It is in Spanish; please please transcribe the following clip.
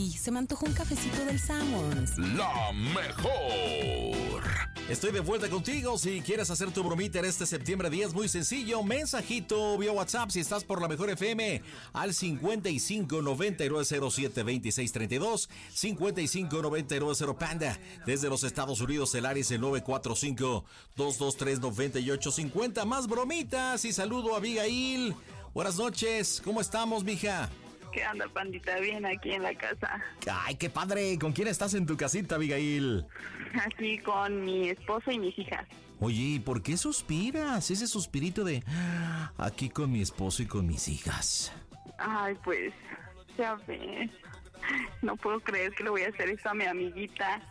Y se me antojó un cafecito del Sammons. La mejor. Estoy de vuelta contigo. Si quieres hacer tu bromita en este septiembre 10, muy sencillo. Mensajito vía WhatsApp si estás por la mejor FM al 55 9907 2632. 55 99 Panda. Desde los Estados Unidos, el área es el 945 223 9850. Más bromitas y saludo a Abigail. Buenas noches. ¿Cómo estamos, mija? ¿Qué onda, pandita? Bien aquí en la casa. Ay, qué padre. ¿Con quién estás en tu casita, Abigail? Aquí con mi esposo y mis hijas. Oye, ¿y por qué suspiras? Ese suspirito de aquí con mi esposo y con mis hijas. Ay, pues, ya ves. No puedo creer que le voy a hacer esto a mi amiguita.